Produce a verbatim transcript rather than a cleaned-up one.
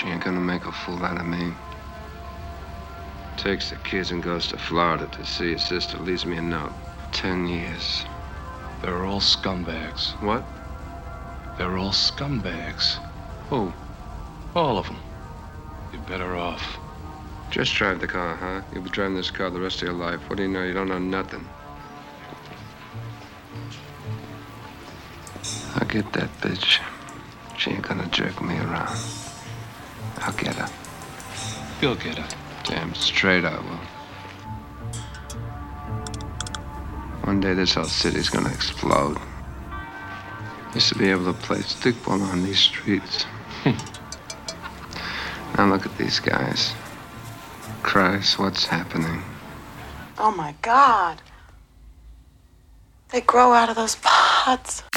She ain't gonna make a fool out of me. Takes the kids and goes to Florida to see his sister. Leaves me a note. Ten years. They're all scumbags. What? They're all scumbags. Who? All of them. You're better off. Just drive the car, huh? You'll be driving this car the rest of your life. What do you know? You don't know nothing. I'll get that bitch. She ain't gonna jerk me around. I'll get her. You'll get her. Damn straight I will. One day this whole city's gonna explode. Used to be able to play stickball on these streets. Now look at these guys. Christ, what's happening? Oh my God. They grow out of those pods.